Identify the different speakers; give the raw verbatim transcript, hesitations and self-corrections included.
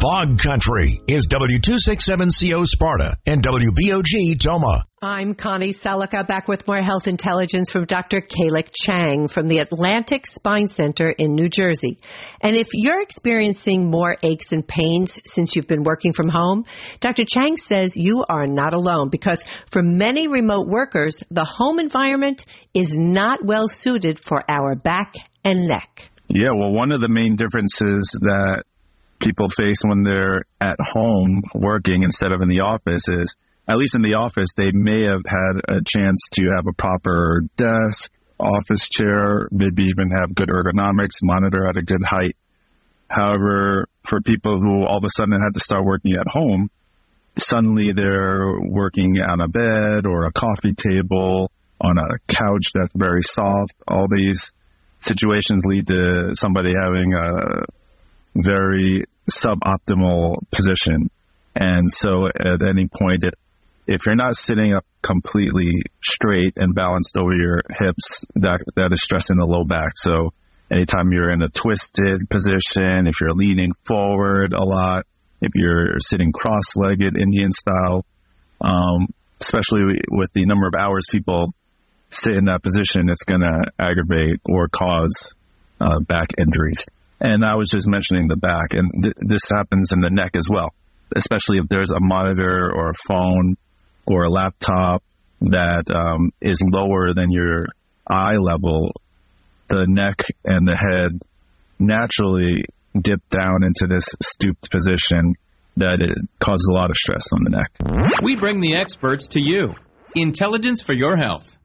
Speaker 1: Fog Country is W two sixty-seven C O Sparta and W B O G Toma.
Speaker 2: I'm Connie Selica, back with more health intelligence from Doctor Kalik Chang from the Atlantic Spine Center in New Jersey. And if you're experiencing more aches and pains since you've been working from home, Doctor Chang says you are not alone, because for many remote workers, the home environment is not well suited for our back and neck.
Speaker 3: Yeah, well, one of the main differences that people face when they're at home working instead of in the office is, at least in the office, they may have had a chance to have a proper desk, office chair, maybe even have good ergonomics, monitor at a good height. However, for people who all of a sudden had to start working at home, suddenly they're working on a bed or a coffee table, on a couch that's very soft. All these situations lead to somebody having a very suboptimal position. And so at any point, it, if you're not sitting up completely straight and balanced over your hips, that that is stressing the low back. So anytime you're in a twisted position, if you're leaning forward a lot, if you're sitting cross-legged Indian style, um, especially with the number of hours people sit in that position, it's going to aggravate or cause uh, back injuries. And I was just mentioning the back, and th- this happens in the neck as well, especially if there's a monitor or a phone or a laptop that um, is lower than your eye level. The neck and the head naturally dip down into this stooped position that it causes a lot of stress on the neck.
Speaker 4: We bring the experts to you. Intelligence for your health.